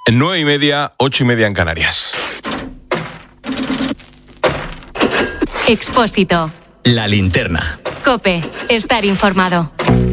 9:30, 8:30 en Canarias. Expósito. La linterna. COPE. Estar informado.